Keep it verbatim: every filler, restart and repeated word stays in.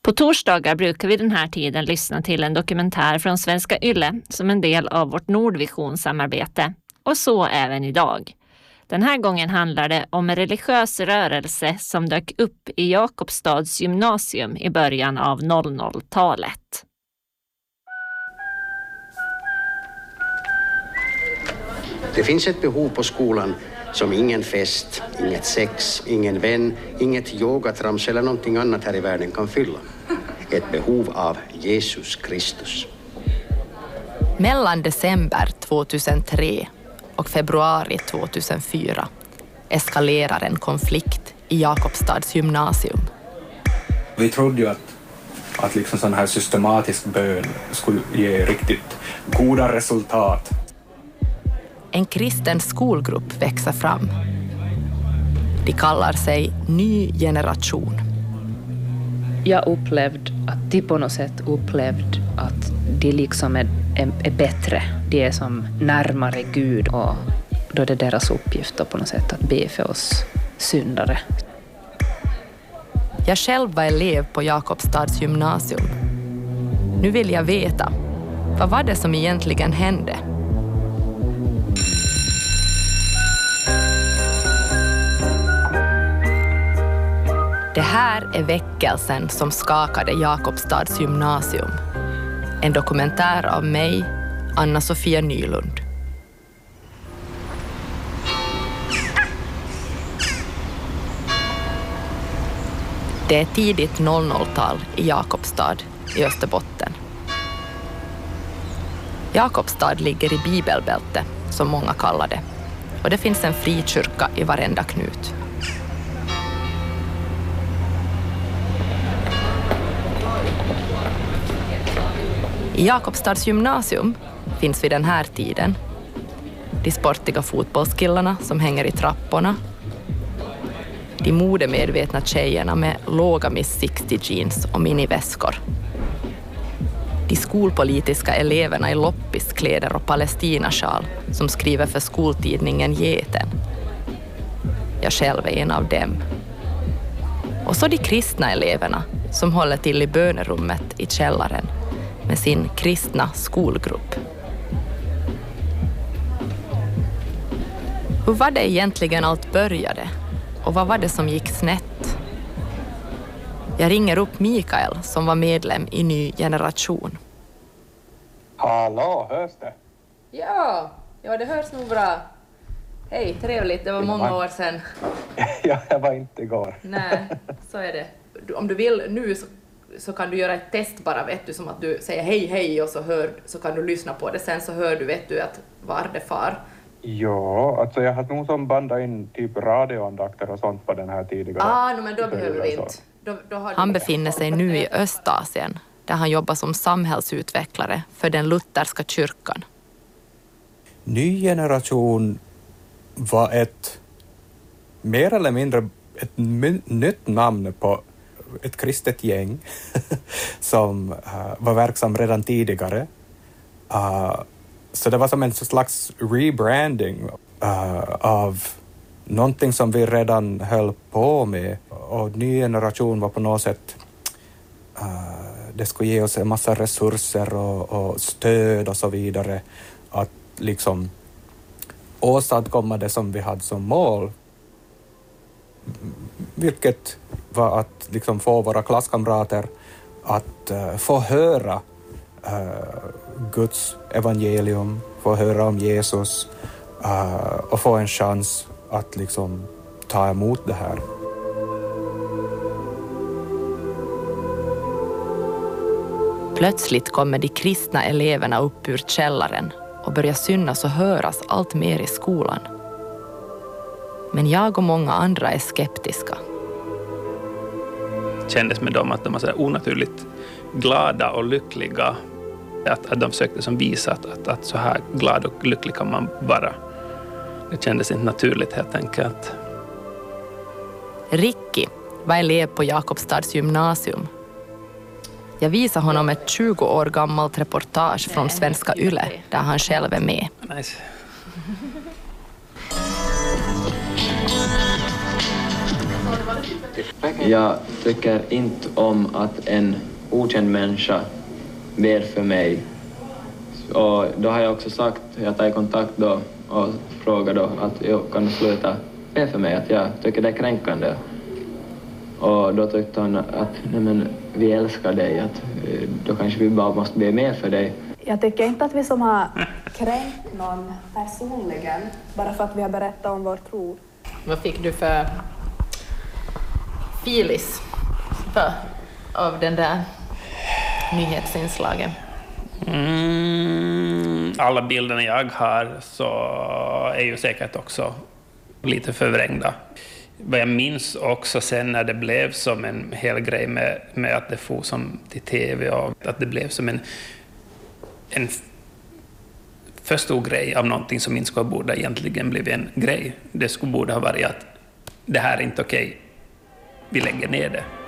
På torsdagar brukar vi den här tiden lyssna till en dokumentär från Svenska Yle som en del av vårt Nordvision-samarbete. Och så även idag. Den här gången handlar det om en religiös rörelse som dök upp i Jakobstads gymnasium i början av noll noll-talet. Det finns ett behov på skolan som ingen fest, inget sex, ingen vän, inget yogatrams eller någonting annat här i världen kan fylla. Ett behov av Jesus Kristus. Mellan december tjugohundratre och februari tjugohundrafyra eskalerar en konflikt i Jakobstads gymnasium. Vi trodde ju att, att liksom sån här systematisk bön skulle ge riktigt goda resultat. En kristen skolgrupp växer fram. De kallar sig Ny generation. Jag upplevde att de på något sätt upplevde att de liksom är, är, är bättre. De är som närmare Gud och då är det deras uppgift på något sätt att be för oss syndare. Jag själv var elev på Jakobstads gymnasium. Nu vill jag veta, vad var det som egentligen hände? Det här är väckelsen som skakade Jakobstads gymnasium. En dokumentär av mig, Anna-Sofia Nylund. Det är tidigt noll noll-tal i Jakobstad i Österbotten. Jakobstad ligger i bibelbälte, som många kallar det. Och det finns en frikyrka i varenda knut. I Jakobstads gymnasium finns vid den här tiden de sportiga fotbollskillarna som hänger i trapporna, de modemedvetna tjejerna med låga Miss sextio jeans och miniväskor, de skolpolitiska eleverna i loppiskläder och palestinasjal som skriver för skoltidningen Geten. Jag själv är en av dem. Och så de kristna eleverna som håller till i bönerummet i källaren med sin kristna skolgrupp. Hur var det egentligen allt började? Och vad var det som gick snett? Jag ringer upp Mikael som var medlem i Ny generation. Hallå, hörs det? Ja, ja det hörs nog bra. Hej, trevligt. Det var många år sedan. Ja, jag var inte igår. Nej, så är det. Om du vill nu så så kan du göra ett test bara, vet du, som att du säger hej hej och så, hör, så kan du lyssna på det. Sen så hör du, vet du, att var det far. Ja, alltså jag har nog som bandat in typ radioandakter och sånt på den här tidigare. Ah, no, men då behöver vi inte. Då, då har han befinner sig nu i Östasien där han jobbar som samhällsutvecklare för den lutherska kyrkan. Ny generation var ett mer eller mindre ett my- nytt namn på ett kristet gäng som uh, var verksam redan tidigare. Uh, så det var som en slags rebranding uh, av någonting som vi redan höll på med. Och Ny generation var på något sätt, uh, det skulle ge oss en massa resurser och, och stöd och så vidare. Att liksom åstadkomma det som vi hade som mål. Vilket var att liksom få våra klasskamrater att uh, få höra uh, Guds evangelium, få höra om Jesus uh, och få en chans att liksom ta emot det här. Plötsligt kommer de kristna eleverna upp ur källaren och börjar synas och höras allt mer i skolan. Men jag och många andra är skeptiska. Det kändes med dem att de var så onaturligt glada och lyckliga. Att, att de försökte som visa att, att, att så här glad och lycklig kan man vara. Det kändes inte naturligt helt enkelt. Ricky var elev på Jakobstads gymnasium. Jag visar honom ett tjugo år gammalt reportage från Svenska Yle där han själv är med. Nice. Back Jag tycker inte om att en okänd människa ber för mig. Och då har jag också sagt, jag tar i kontakt då och frågar då att jag kan sluta be för mig, att jag tycker det är kränkande. Och då tyckte hon att nej men, vi älskar dig, att då kanske vi bara måste be mer för dig. Jag tycker inte att vi som har kränkt någon personligen bara för att vi har berättat om vår tro. Vad fick du för filis för, av den där nyhetsinslagen? Mm, alla bilderna jag har så är ju säkert också lite förvrängda. Vad jag minns också sen när det blev som en hel grej med, med att det får som till tv och att det blev som en, en för stor grej av någonting som inte skulle borde egentligen blivit en grej. Det skulle borde ha varit att det här är inte okej, vi lägger ner det.